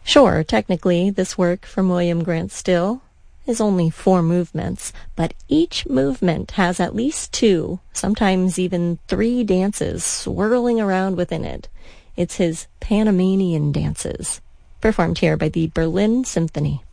Sure, technically, this work from William Grant Still is only 4 movements, but each movement has at least 2, sometimes even 3 dances swirling around within it. It's his Panamanian dances, performed here by the Berlin Symphony.